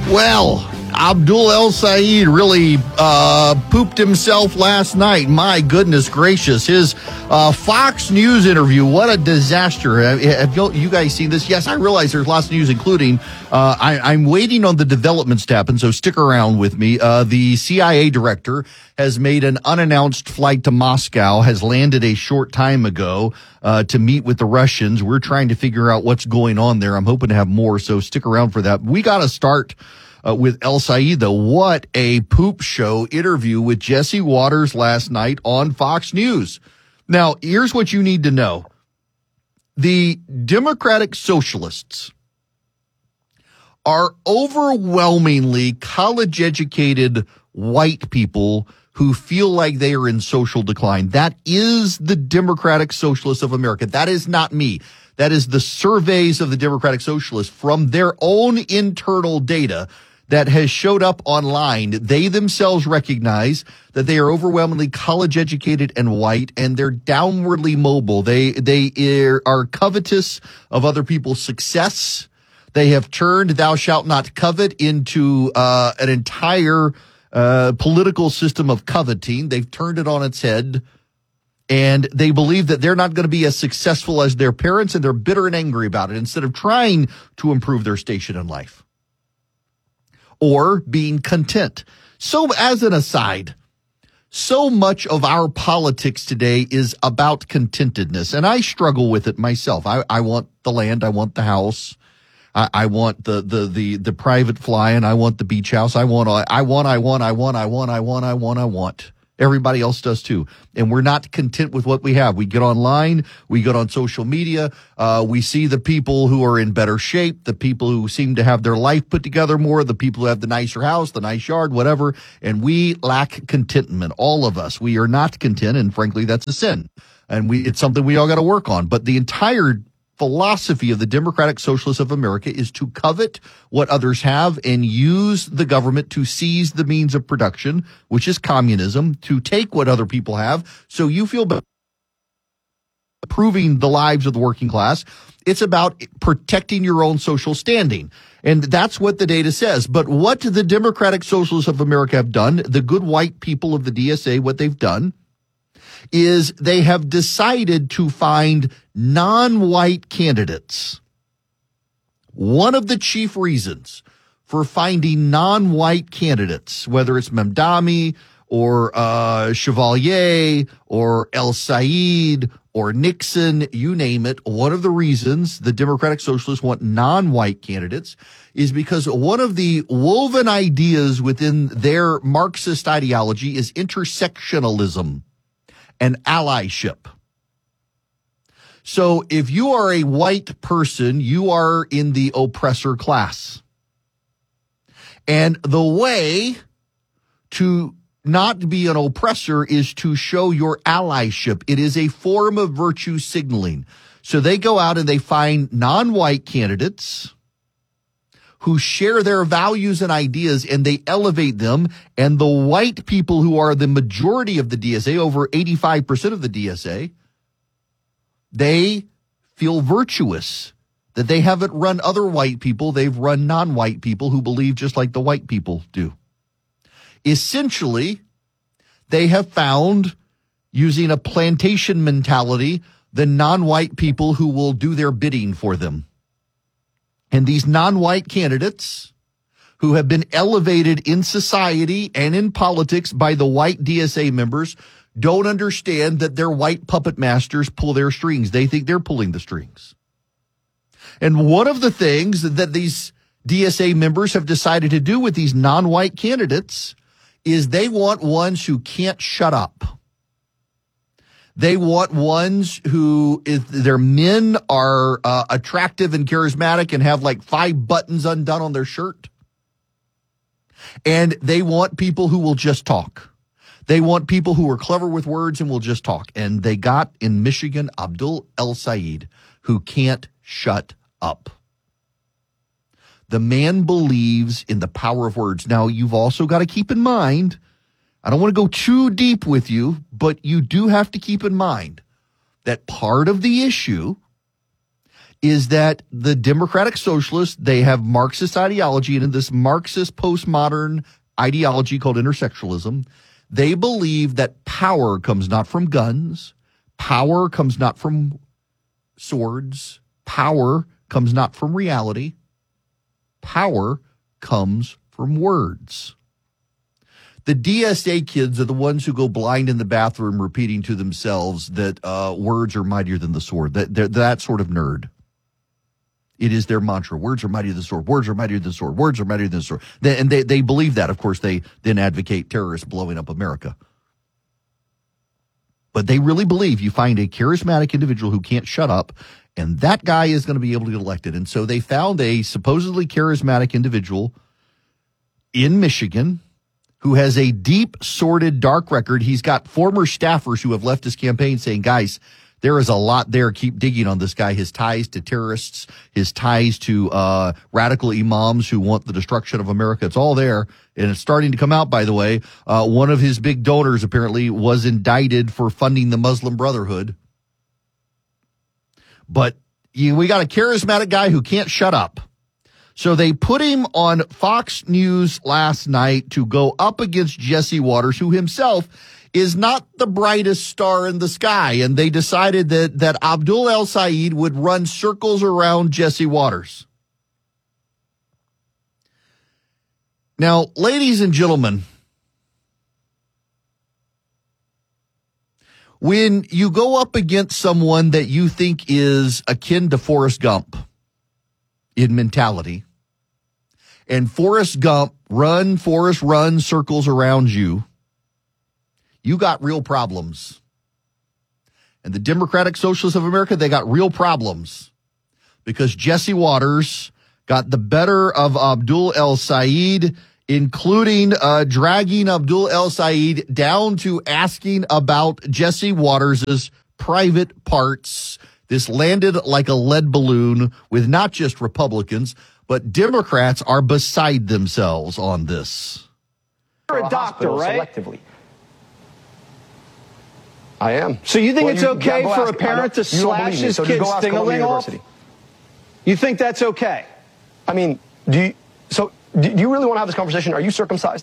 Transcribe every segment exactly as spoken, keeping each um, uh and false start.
Well, Abdul El Sayed really uh, pooped himself last night. My goodness gracious. His uh, Fox News interview, what a disaster. Have, have you guys seen this? Yes, I realize there's lots of news, including uh, I, I'm waiting on the developments to happen, so stick around with me. Uh, the C I A director has made an unannounced flight to Moscow, has landed a short time ago uh, to meet with the Russians. We're trying to figure out what's going on there. I'm hoping to have more, so stick around for that. We got to start Uh, with El Sayed, though. What a poop show interview with Jesse Watters last night on Fox News. Now, here's what you need to know. The Democratic Socialists are overwhelmingly college-educated white people who feel like they are in social decline. That is the Democratic Socialists of America. That is not me. That is the surveys of the Democratic Socialists from their own internal data that has showed up online. They themselves recognize that they are overwhelmingly college educated and white, and they're downwardly mobile. They, they are covetous of other people's success. They have turned thou shalt not covet into, uh, an entire, uh, political system of coveting. They've turned it on its head, and they believe that they're not going to be as successful as their parents, and they're bitter and angry about it instead of trying to improve their station in life or being content. So as an aside, so much of our politics today is about contentedness, and I struggle with it myself. I, I want the land. I want the house. I, I want the, the, the, the private flying. I want the beach house. I want, I want, I want, I want, I want, I want, I want, I want. Everybody else does too. And we're not content with what we have. We get online, we get on social media, uh, we see the people who are in better shape, the people who seem to have their life put together more, the people who have the nicer house, the nice yard, whatever, and we lack contentment. All of us. We are not content, and frankly, that's a sin. And we, it's something we all got to work on. But the entire philosophy of the Democratic Socialists of America is to covet what others have and use the government to seize the means of production, which is communism, to take what other people have so you feel better, improving the lives of the working class. It's about protecting your own social standing. And that's what the data says. But what the Democratic Socialists of America have done, the good white people of the D S A, what they've done is they have decided to find non-white candidates. One of the chief reasons for finding non-white candidates, whether it's Mamdani or uh, Chevalier or El Sayed or Nixon, you name it, one of the reasons the Democratic Socialists want non-white candidates is because one of the woven ideas within their Marxist ideology is intersectionalism and allyship. So if you are a white person, you are in the oppressor class. And the way to not be an oppressor is to show your allyship. It is a form of virtue signaling. So they go out and they find non-white candidates who share their values and ideas, and they elevate them. And the white people who are the majority of the D S A, over eighty-five percent of the D S A, they feel virtuous that they haven't run other white people. They've run non-white people who believe just like the white people do. Essentially, they have found, using a plantation mentality, the non-white people who will do their bidding for them. And these non-white candidates who have been elevated in society and in politics by the white D S A members don't understand that their white puppet masters pull their strings. They think they're pulling the strings. And one of the things that these D S A members have decided to do with these non-white candidates is they want ones who can't shut up. They want ones who, if their men are uh, attractive and charismatic and have like five buttons undone on their shirt. And they want people who will just talk. They want people who are clever with words and will just talk. And they got in Michigan Abdul El Sayed, who can't shut up. The man believes in the power of words. Now, you've also got to keep in mind, I don't want to go too deep with you, but you do have to keep in mind that part of the issue is that the Democratic Socialists, they have Marxist ideology, and in this Marxist postmodern ideology called intersectionalism, they believe that power comes not from guns, power comes not from swords, power comes not from reality, power comes from words. The D S A kids are the ones who go blind in the bathroom repeating to themselves that uh, words are mightier than the sword. That, they're that sort of nerd. It is their mantra. Words are mightier than the sword. Words are mightier than the sword. Words are mightier than the sword. They, and they, they believe that. Of course, they then advocate terrorists blowing up America. But they really believe you find a charismatic individual who can't shut up, and that guy is going to be able to get elected. And so they found a supposedly charismatic individual in Michigan who has a deep, sordid, dark record. He's got former staffers who have left his campaign saying, guys, there is a lot there. Keep digging on this guy. His ties to terrorists, his ties to uh radical imams who want the destruction of America. It's all there. And it's starting to come out, by the way. Uh One of his big donors apparently was indicted for funding the Muslim Brotherhood. But you, we got a charismatic guy who can't shut up. So they put him on Fox News last night to go up against Jesse Watters, who himself is not the brightest star in the sky. And they decided that, that Abdul El-Sayed would run circles around Jesse Watters. Now, ladies and gentlemen, when you go up against someone that you think is akin to Forrest Gump in mentality, and Forrest Gump, run, Forrest, run circles around you, you got real problems. And the Democratic Socialists of America, they got real problems because Jesse Watters got the better of Abdul El-Sayed, including uh, dragging Abdul El-Sayed down to asking about Jesse Watters' private parts. This landed like a lead balloon with not just Republicans, but Democrats are beside themselves on this. You're a doctor, right? Selectively. I am. So you think well, it's you, okay yeah, for ask, a parent to slash his so kid's ding-a-ling off? You think that's okay? I mean, do you, so do you really want to have this conversation? Are you circumcised?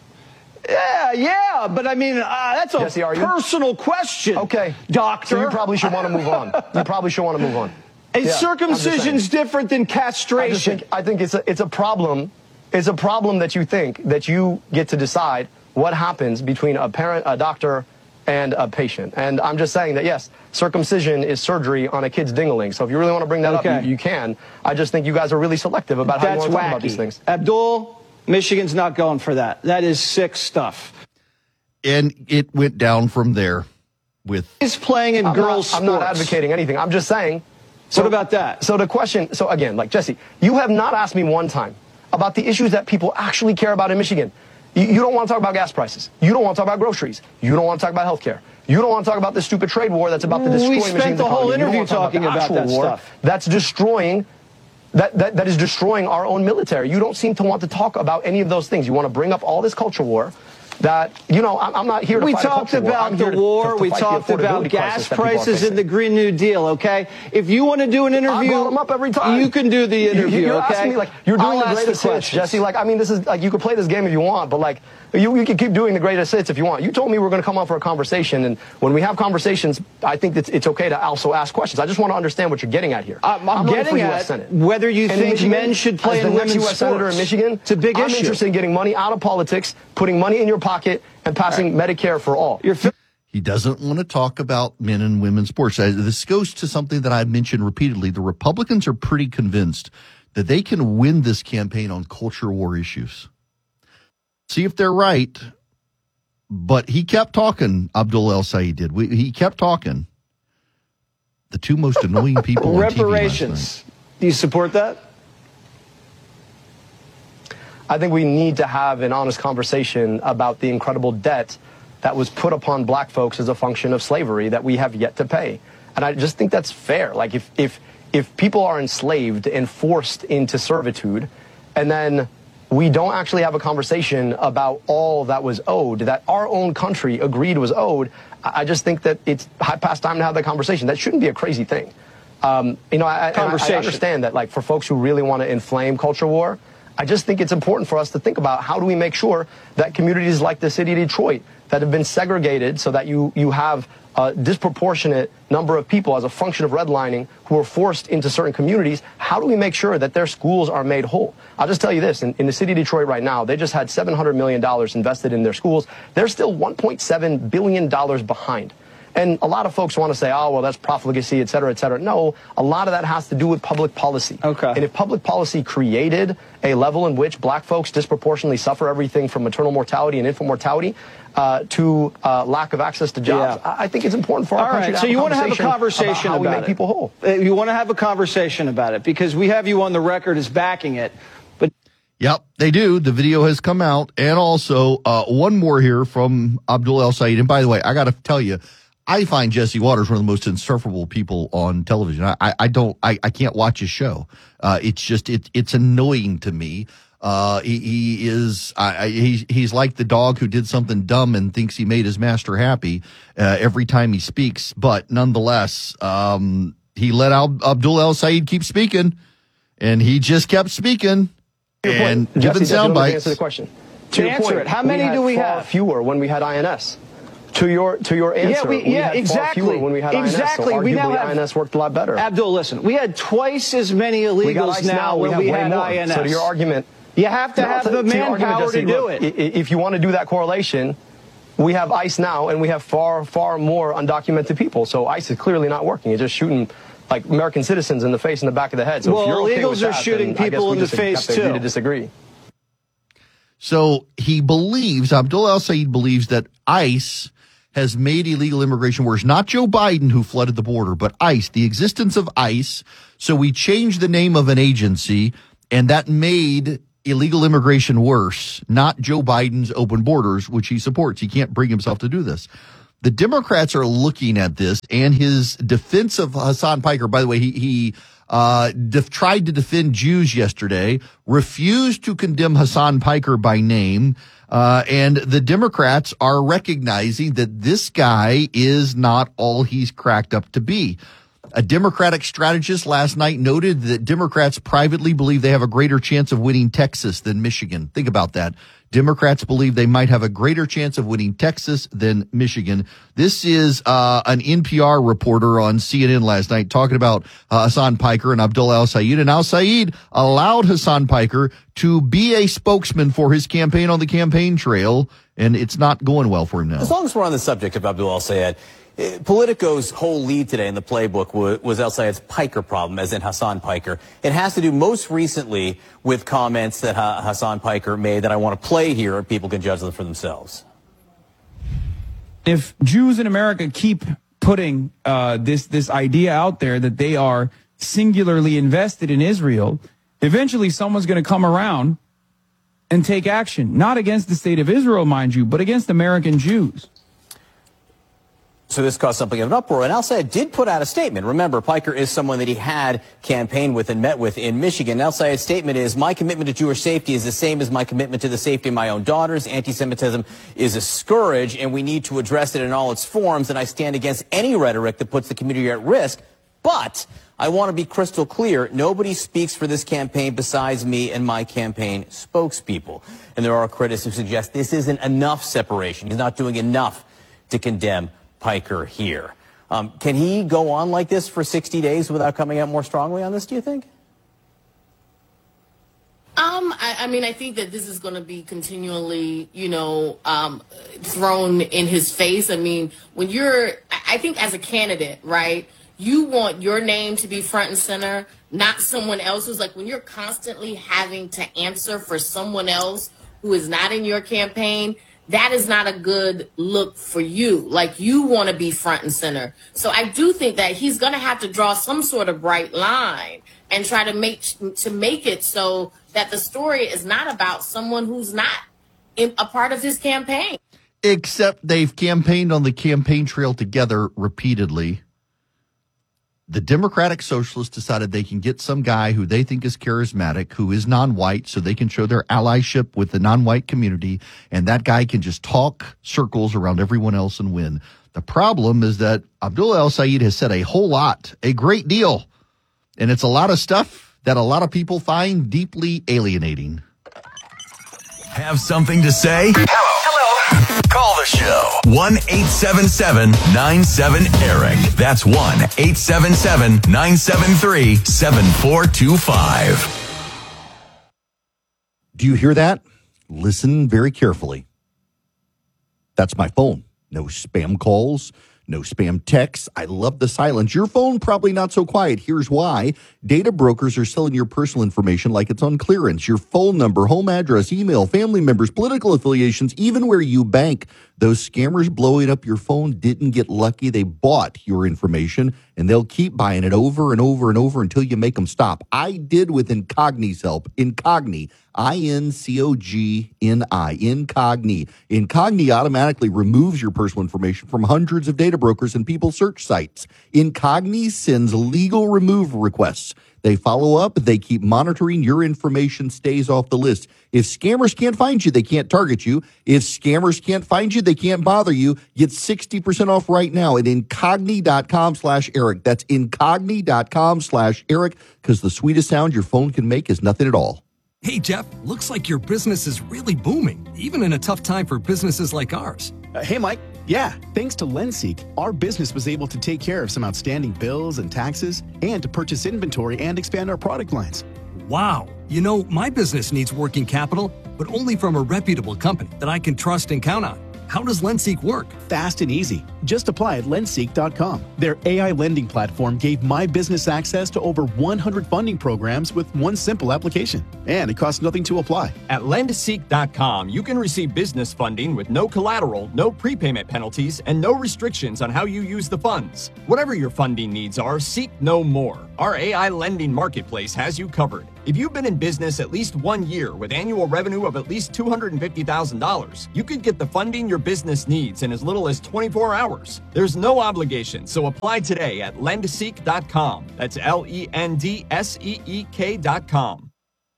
Yeah, yeah, but I mean, uh, that's a Jesse, personal question. Okay. Doctor. So you probably should want to move on. You probably should want to move on. A yeah, circumcision's different than castration. I, think, I think it's a, it's a problem. It's a problem that you think that you get to decide what happens between a parent, a doctor, and a patient. And I'm just saying that, yes, circumcision is surgery on a kid's ding-a-ling. So if you really want to bring that okay. up, you, you can. I just think you guys are really selective about That's how you want to wacky. talk about these things. Abdul, Michigan's not going for that. That is sick stuff. And it went down from there with... He's playing in I'm girls' not, sports. I'm not advocating anything. I'm just saying... So, what about that? So the question... So again, like, Jesse, you have not asked me one time about the issues that people actually care about in Michigan. You, you don't want to talk about gas prices. You don't want to talk about groceries. You don't want to talk about health care. You don't want to talk about the stupid trade war that's about to destroy we Michigan's spent the whole economy. interview talking about, about that war stuff. That's destroying, that, that, that is destroying our own military. You don't seem to want to talk about any of those things. You want to bring up all this culture war that, you know, I'm, I'm not here to we fight talked a culture about war. the war. To, to we fight talked about gas prices and the Green New Deal, okay? If you want to do an interview, I brought them up every time. You can do the interview, you, you're okay? asking me, like, you're doing I'll the greatest the hits, Jesse. Like, I mean, this is, like, you could play this game if you want, but, like, you, you can keep doing the greatest hits if you want. You told me we we're going to come on for a conversation, and when we have conversations, I think that it's okay to also ask questions. I just want to understand what you're getting at here. I'm, I'm getting at whether you and think Michigan, men should play as in the next women's U S sports. Senator in Michigan, It's a big I'm issue. I'm interested in getting money out of politics, putting money in your pocket, and passing right. Medicare for all. You're He doesn't want to talk about men and women's sports. This goes to something that I've mentioned repeatedly. The Republicans are pretty convinced that they can win this campaign on culture war issues. See if they're right. But he kept talking, Abdul El-Sayed did. We, he kept talking. The two most annoying people on T V reparations. last night. Do you support that? I think we need to have an honest conversation about the incredible debt that was put upon black folks as a function of slavery that we have yet to pay. And I just think that's fair. Like, if, if, if people are enslaved and forced into servitude, and then we don't actually have a conversation about all that was owed, that our own country agreed was owed, I just think that it's past time to have that conversation. That shouldn't be a crazy thing. Um, you know, I, I, I understand that, like, for folks who really want to inflame culture war, I just think it's important for us to think about how do we make sure that communities like the city of Detroit that have been segregated so that you, you have a disproportionate number of people as a function of redlining who are forced into certain communities, how do we make sure that their schools are made whole? I'll just tell you this, in, in the city of Detroit right now, they just had seven hundred million dollars invested in their schools. They're still one point seven billion dollars behind. And a lot of folks want to say, oh, well, that's profligacy, et cetera, et cetera. No, a lot of that has to do with public policy. Okay. And if public policy created a level in which black folks disproportionately suffer everything from maternal mortality and infant mortality uh, to uh, lack of access to jobs, yeah. I, I think it's important for our All country right, to so have you a want to have a conversation about how about we make it. people whole. Uh, You want to have a conversation about it because we have you on the record as backing it. But Yep, they do. The video has come out. And also, uh, one more here from Abdul El Sayed. And by the way, I got to tell you, I find Jesse Waters one of the most insufferable people on television. I, I don't, I, I can't watch his show. Uh, it's just, it, it's annoying to me. Uh, he, he is, I, I, he, he's like the dog who did something dumb and thinks he made his master happy, uh, every time he speaks. But nonetheless, um, he let Al, Abdul El Sayed keep speaking, and he just kept speaking and giving sound bites. Answer the question. To, to answer point, it, how many do we have? Fewer when we had I N S. To your to your answer, yeah, we, we yeah, had exactly. far fewer when we had exactly. I N S. So we now have, I N S worked a lot better. Abdul, listen, we had twice as many illegals now, now when we, we had more. I N S. So to your argument, you have to no, have to, the to manpower to, to do look, it. If you want to do that correlation, we have ICE now, and we have far far more undocumented people. So ICE is clearly not working. It's just shooting like American citizens in the face and the back of the head. So well, if you're okay illegals with are that, shooting people in the face too. To disagree. So he believes, Abdul El Sayed believes that ICE has made illegal immigration worse. Not Joe Biden who flooded the border, but ICE, the existence of ICE. So we changed the name of an agency, and that made illegal immigration worse, not Joe Biden's open borders, which he supports. He can't bring himself to do this. The Democrats are looking at this, and his defense of Hasan Piker, by the way, he, he uh, def- tried to defend Jews yesterday, refused to condemn Hasan Piker by name, uh, and the Democrats are recognizing that this guy is not all he's cracked up to be. A Democratic strategist last night noted that Democrats privately believe they have a greater chance of winning Texas than Michigan. Think about that. Democrats believe they might have a greater chance of winning Texas than Michigan. This is uh, an N P R reporter on C N N last night talking about uh, Hasan Piker and Abdul El Sayed. And El Sayed allowed Hasan Piker to be a spokesman for his campaign on the campaign trail, and it's not going well for him now. As long as we're on the subject of Abdul El Sayed, Politico's whole lead today in the playbook was El Sayed's Piker problem, as in Hasan Piker. It has to do most recently with comments that Hasan Piker made that I want to play here, and people can judge them for themselves. If Jews in America keep putting uh, this this idea out there that they are singularly invested in Israel, eventually someone's going to come around and take action, not against the state of Israel, mind you, but against American Jews. So this caused something of an uproar, and El Sayed did put out a statement. Remember, Piker is someone that he had campaigned with and met with in Michigan. El Sayed's statement is, my commitment to Jewish safety is the same as my commitment to the safety of my own daughters. Anti-Semitism is a scourge, and we need to address it in all its forms, and I stand against any rhetoric that puts the community at risk. But I want to be crystal clear. Nobody speaks for this campaign besides me and my campaign spokespeople. And there are critics who suggest this isn't enough separation. He's not doing enough to condemn Piker here. Um, can he go on like this for sixty days without coming out more strongly on this, do you think? Um, I, I mean, I think that this is going to be continually, you know, um, thrown in his face. I mean, when you're, I think as a candidate, right, you want your name to be front and center, not someone else's. Like when you're constantly having to answer for someone else who is not in your campaign, that is not a good look for you. Like you want to be front and center. So I do think that he's going to have to draw some sort of bright line and try to make to make it so that the story is not about someone who's not in, a part of his campaign. Except they've campaigned on the campaign trail together repeatedly. The Democratic Socialists decided they can get some guy who they think is charismatic, who is non-white, so they can show their allyship with the non-white community, and that guy can just talk circles around everyone else and win. The problem is that Abdullah El-Sayed has said a whole lot, a great deal, and it's a lot of stuff that a lot of people find deeply alienating. Have something to say? Hello. Hello. Call the show. one eight seven seven nine seven Eric. That's one eight seven seven nine seven three seven four two five. Do you hear that? Listen very carefully. That's my phone. No spam calls, no spam texts. I love the silence. Your phone probably not so quiet. Here's why. Data brokers are selling your personal information like it's on clearance. Your phone number, home address, email, family members, political affiliations, even where you bank. Those scammers blowing up your phone didn't get lucky. They bought your information, and they'll keep buying it over and over and over until you make them stop. I did with Incogni's help. Incogni, I N C O G N I, Incogni. Incogni automatically removes your personal information from hundreds of data brokers and people search sites. Incogni sends legal removal requests. They follow up. They keep monitoring. Your information stays off the list. If scammers can't find you, they can't target you. If scammers can't find you, they can't bother you. Get sixty percent off right now at incogni.com slash Eric. That's incogni.com slash Eric, because the sweetest sound your phone can make is nothing at all. Hey, Jeff, looks like your business is really booming, even in a tough time for businesses like ours. Uh, hey, Mike. Yeah, thanks to LendSeek, our business was able to take care of some outstanding bills and taxes and to purchase inventory and expand our product lines. Wow. You know, my business needs working capital, but only from a reputable company that I can trust and count on. How does LendSeek work? Fast and easy. Just apply at lendseek dot com. Their A I lending platform gave my business access to over one hundred funding programs with one simple application. And it costs nothing to apply. At lendseek dot com, you can receive business funding with no collateral, no prepayment penalties, and no restrictions on how you use the funds. Whatever your funding needs are, seek no more. Our A I lending marketplace has you covered. If you've been in business at least one year with annual revenue of at least two hundred fifty thousand dollars, you could get the funding your business needs in as little as twenty-four hours. There's no obligation, so apply today at lendseek dot com. That's L E N D S E E K dot com.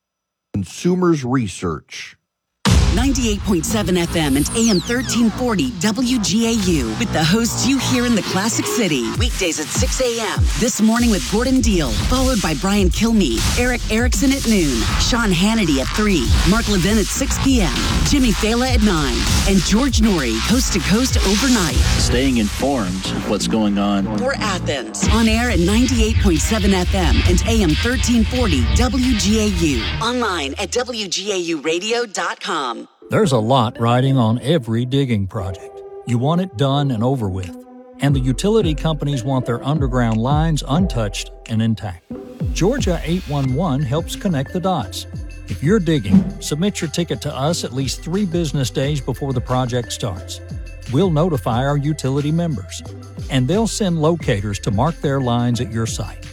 Consumers Research. ninety-eight point seven F M and A M thirteen forty W G A U with the hosts you hear in the Classic City. Weekdays at six a.m. This morning with Gordon Deal, followed by Brian Kilmeade, Eric Erickson at noon, Sean Hannity at three, Mark Levin at six p.m., Jimmy Fela at nine, and George Norrie, coast to coast overnight. Staying informed of what's going on. For Athens, on air at ninety-eight point seven F M and A M thirteen forty W G A U. Online at W G A U radio dot com. There's a lot riding on every digging project. You want it done and over with. And the utility companies want their underground lines untouched and intact. Georgia eight one one helps connect the dots. If you're digging, submit your ticket to us at least three business days before the project starts. We'll notify our utility members, and they'll send locators to mark their lines at your site.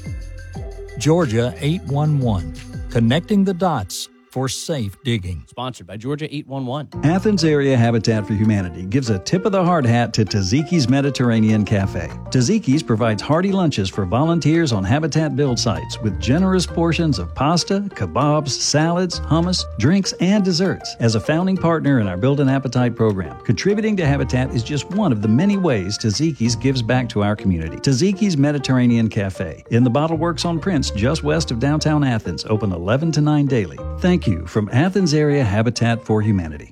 Georgia eight one one, connecting the dots for safe digging. Sponsored by Georgia eight one one. Athens Area Habitat for Humanity gives a tip of the hard hat to Taziki's Mediterranean Cafe. Taziki's provides hearty lunches for volunteers on Habitat build sites with generous portions of pasta, kebabs, salads, hummus, drinks, and desserts. As a founding partner in our Build an Appetite program, contributing to Habitat is just one of the many ways Taziki's gives back to our community. Taziki's Mediterranean Cafe in the Bottle Works on Prince, just west of downtown Athens, open eleven to nine daily. Thank you from Athens Area Habitat for Humanity.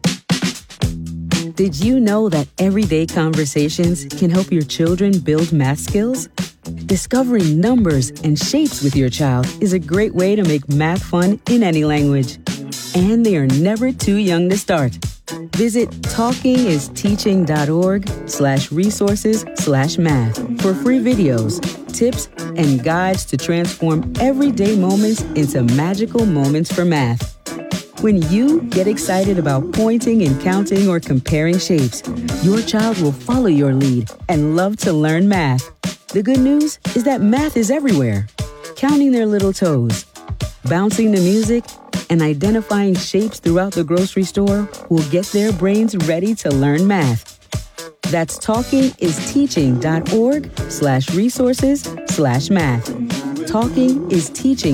Did you know that everyday conversations can help your children build math skills? Discovering numbers and shapes with your child is a great way to make math fun in any language. And they are never too young to start. Visit talkingisteaching.org slash resources slash math for free videos, tips, and guides to transform everyday moments into magical moments for math. When you get excited about pointing and counting or comparing shapes, your child will follow your lead and love to learn math. The good news is that math is everywhere. Counting their little toes, bouncing to music, and identifying shapes throughout the grocery store will get their brains ready to learn math. That's talkingisteaching.org slash resources slash math.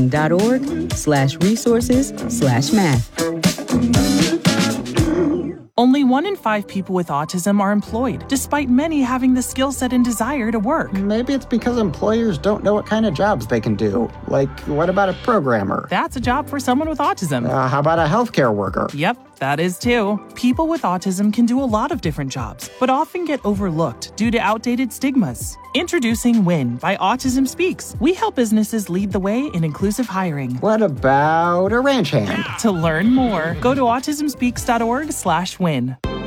talkingisteaching.org slash resources slash math. Only one in five people with autism are employed, despite many having the skill set and desire to work. Maybe it's because employers don't know what kind of jobs they can do. Like, what about a programmer? That's a job for someone with autism. Uh, how about a healthcare worker? Yep, that is too. People with autism can do a lot of different jobs, but often get overlooked due to outdated stigmas. Introducing WIN by Autism Speaks. We help businesses lead the way in inclusive hiring. What about a ranch hand? To learn more, go to autism speaks dot org slash win.